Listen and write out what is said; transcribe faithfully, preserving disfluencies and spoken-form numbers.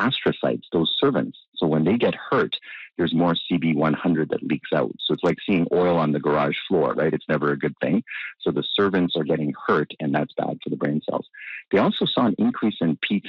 astrocytes, those servants. So when they get hurt, there's more C B one hundred that leaks out. So it's like seeing oil on the garage floor, right? It's never a good thing. So the servants are getting hurt, and that's bad for the brain cells. They also saw an increase in P